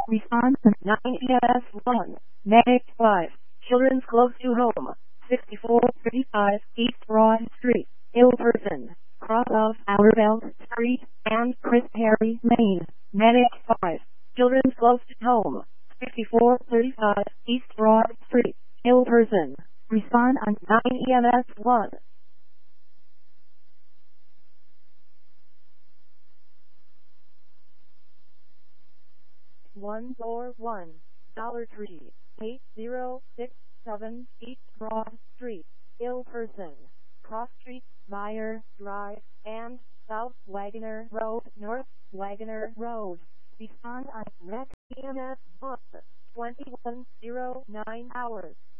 Response 9 ES1. Medic 5. Children's close to home. 6435 East Broad Street. Ill person. Cross of Auerbelt Street and Chris Perry Lane. Medic 5. Children's close to home. 5435 East Broad Street. Ill person. Respond on 9 EMS1. 141 $3 8067 East Broad Street. Ill person. Cross Street, Meyer Drive, and South Wagoner Road, North Wagoner Road. Respond on Red EMS bus 2109 hours.